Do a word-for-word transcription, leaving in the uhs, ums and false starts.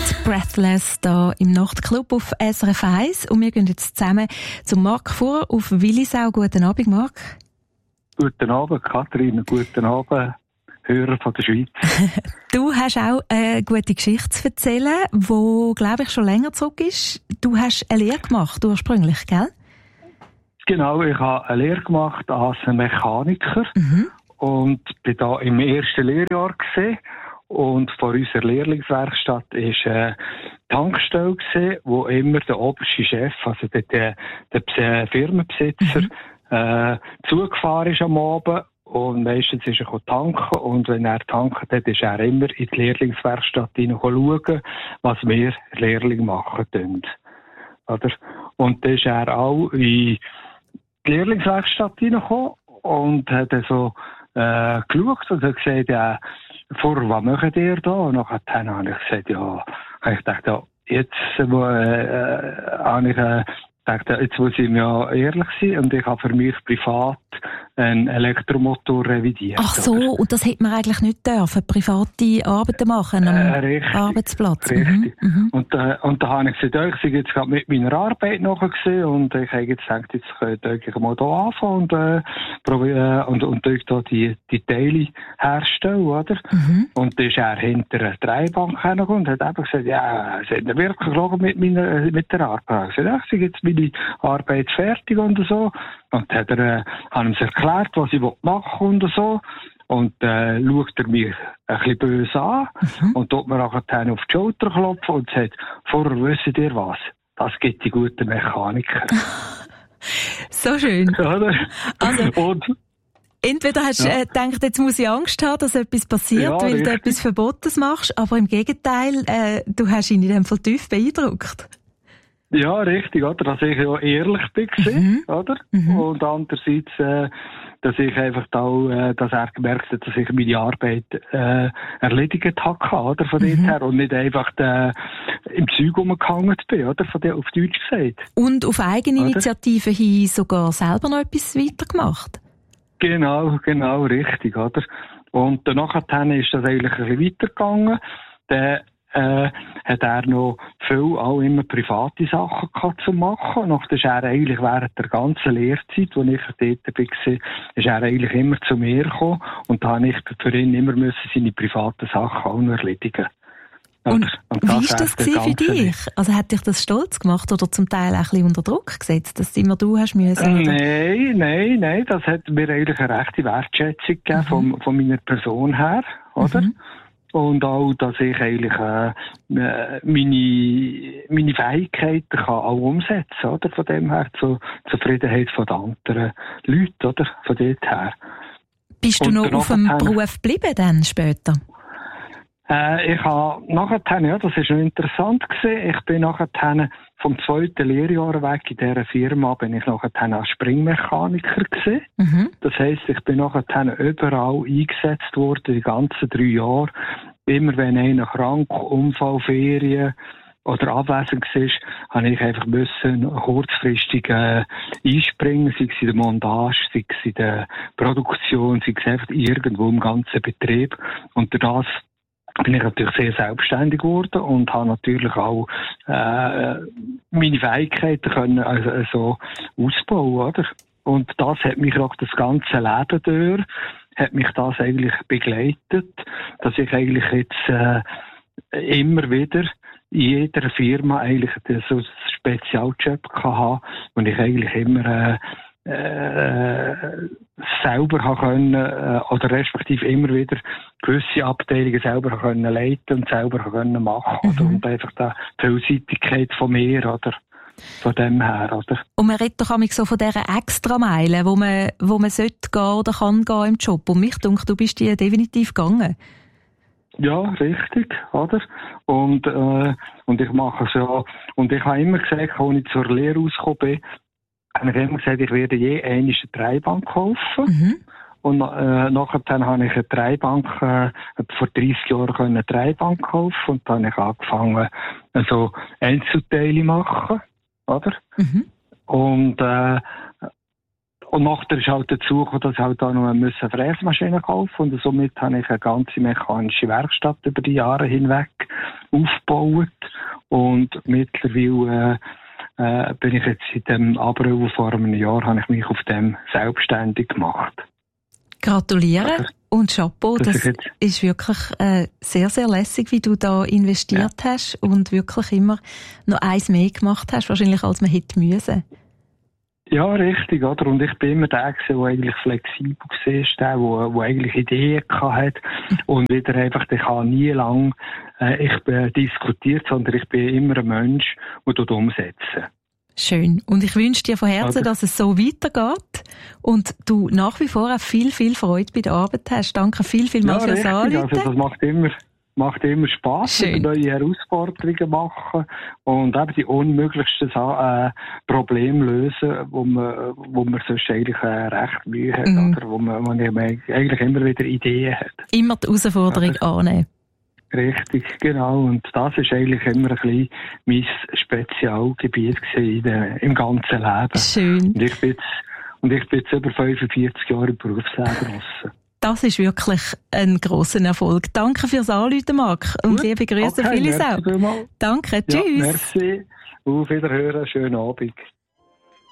Breathless hier im Nachtclub auf S R F eins. Und wir gehen jetzt zusammen zum Marc Fuhrer auf Willisau. Guten Abend, Marc. Guten Abend, Kathrin. Guten Abend, Hörer von der Schweiz. Du hast auch eine gute Geschichte zu erzählen, die, glaube ich, schon länger zurück ist. Du hast eine Lehre gemacht, ursprünglich, gell? Genau, ich habe eine Lehre gemacht als Mechaniker. Mhm. Und bin da im ersten Lehrjahr gesehen. Und vor unserer Lehrlingswerkstatt war eine Tankstelle gewesen, wo immer der oberste Chef, also der, der, der Firmenbesitzer, mhm. äh, zugefahren ist am Abend. Und meistens ist er tanken. Und wenn er tankt hat, ist er immer in die Lehrlingswerkstatt hineinschauen, was wir Lehrling machen tun. Oder? Und dann ist er auch in die Lehrlingswerkstatt hineingekommen und hat so äh, geschaut und hat gesagt, ja, vor, was macht ihr da? Und nachher habe ich gesagt, ja, ich dachte, ja, jetzt äh, äh, habe ich äh, gedacht, jetzt muss ich mir ehrlich sein und ich habe für mich privat einen Elektromotor revidiert. Ach so, oder? Und das hätte man eigentlich nicht dürfen, private Arbeiten machen am äh, richtig, Arbeitsplatz. Richtig. Mhm. Und, äh, und da habe ich gesagt, ja, ich bin jetzt gerade mit meiner Arbeit nachgesehen und ich habe jetzt gedacht, jetzt könnte ich mal hier anfangen und, äh, probieren, und, und, und da die, die Teile herstellen, oder? Mhm. Und dann ist er hinter einer Dreibank hergekommen und hat einfach gesagt, ja, sind wir wirklich geschaut mit, meiner, mit der Arbeit? Ich habe gesagt, ja, jetzt meine Arbeit fertig und so. Und hat er, äh, haben ihm erklärt, was ich machen will und so. Und äh, schaut er mich ein bisschen böse an mhm. und tut mir nachher auf die Schulter klopfen und sagt, vorher wisst ihr was? Das gibt die guten Mechaniker. So schön. Oder? Also, und, entweder hast du ja. äh, gedacht, jetzt muss ich Angst haben, dass etwas passiert, ja, weil richtig. Du etwas Verbotenes machst, aber im Gegenteil, äh, du hast ihn in dem Fall tief beeindruckt. Ja, richtig, oder? Dass ich ja ehrlich bin, mhm. oder? Mhm. Und andererseits, äh, dass ich einfach auch, äh, dass er gemerkt hat, dass ich meine Arbeit äh, erledigt habe, oder? Von mhm. dort her. Und nicht einfach äh, im Zeug rumgehangen bin, oder? Von der, auf Deutsch gesagt. Und auf Eigeninitiative oder? Hin sogar selber noch etwas weitergemacht? Genau, genau, richtig, oder? Und danach ist das eigentlich ein bisschen weitergegangen. Der, Äh, hat er noch viel auch immer private Sachen gehabt zu machen. Und dann ist er eigentlich während der ganzen Lehrzeit, wo ich dort war, ist er eigentlich immer zu mir gekommen. Und da habe ich für ihn immer müssen seine privaten Sachen auch noch erledigen. Und, und wie war das für dich? Also hat dich das stolz gemacht oder zum Teil auch ein bisschen unter Druck gesetzt, dass immer du hast müssen? Äh, nein, nein, nein. Das hat mir eigentlich eine rechte Wertschätzung gegeben mhm. von, von meiner Person her, oder? Mhm. Und auch, dass ich eigentlich äh, meine, meine Fähigkeiten kann auch umsetzen kann, oder? Von dem her zur Zufriedenheit von den anderen Leuten, oder? Von dort her. Bist du noch auf dem Beruf geblieben dann später? Äh, ich habe nachher, ja, das ist noch interessant gewesen. Ich bin nachher vom zweiten Lehrjahr weg in dieser Firma bin ich nachher als Springmechaniker gewesen. Mhm. Das heisst, ich bin nachher überall eingesetzt worden, die ganzen drei Jahre. Immer wenn einer krank, Unfall, Ferien oder abwesend war, habe ich einfach müssen kurzfristig äh, einspringen, sei es in der Montage, sei es in der Produktion, sei es einfach irgendwo im ganzen Betrieb. Und durch das bin ich natürlich sehr selbstständig geworden und habe natürlich auch äh, meine Fähigkeiten können also, also ausbauen, oder? Und das hat mich auch das ganze Leben durch, hat mich das eigentlich begleitet, dass ich eigentlich jetzt äh, immer wieder in jeder Firma eigentlich so einen Spezialjob hatte, wo ich eigentlich immer äh, Äh, selber haben können, äh, oder respektive immer wieder gewisse Abteilungen selber haben können leiten und selber haben können machen, mhm. oder? Und einfach die Vielseitigkeit von mir, oder? Von dem her, oder? Und man redet doch manchmal so von dieser Extrameile, wo man, wo man sollte gehen oder kann gehen im Job. Und mich denkt, du bist die definitiv gegangen. Ja, richtig, oder? Und, äh, und ich mache es ja, und ich habe immer gesagt, als ich zur Lehre rausgekommen bin, habe ich immer gesagt, ich werde je eine Dreibank kaufen. Mhm. Und äh, nachher dann habe ich eine Dreibank, äh, vor dreißig Jahren eine Dreibank kaufen und dann habe ich angefangen, also Einzelteile machen, oder? Mhm. Und, äh, Und nachher ist halt dazu gekommen, dass ich halt auch noch eine Fräsmaschine kaufen und somit habe ich eine ganze mechanische Werkstatt über die Jahre hinweg aufgebaut. Und mittlerweile äh, äh, bin ich jetzt in dem April vor einem Jahr, habe ich mich auf dem selbstständig gemacht. Gratuliere das, und Chapeau, das, das ist wirklich äh, sehr, sehr lässig, wie du da investiert ja. hast und wirklich immer noch eins mehr gemacht hast, wahrscheinlich als man hätte müssen. Ja, richtig, oder? Und ich bin immer der gewesen, der eigentlich flexibel war, der, der, der eigentlich Ideen hatte und wieder einfach, ich habe nie lang äh, ich bin diskutiert, sondern ich bin immer ein Mensch, der dort umsetzen. Schön. Und ich wünsche dir von Herzen, oder? Dass es so weitergeht und du nach wie vor auch viel, viel Freude bei der Arbeit hast. Danke viel, viel mal ja, fürs Anrufen. Also das macht immer Macht immer Spass, neue Herausforderungen machen und eben die unmöglichsten äh, Probleme lösen, wo man, wo man sonst eigentlich äh, recht Mühe hat, mhm. oder wo man, man eigentlich immer wieder Ideen hat. Immer die Herausforderung ja, annehmen. Richtig, genau. Und das ist eigentlich immer ein bisschen mein Spezialgebiet gewesen im ganzen Leben. Schön. Und ich bin jetzt, und ich bin jetzt über fünfundvierzig Jahre im Berufsleben draussen. Das ist wirklich ein grosser Erfolg. Danke fürs Anrufen, Marc. Und Gut. liebe Grüße, okay, Phyllis auch. Danke, tschüss. Ja, merci. Auf Wiederhören, schönen Abend.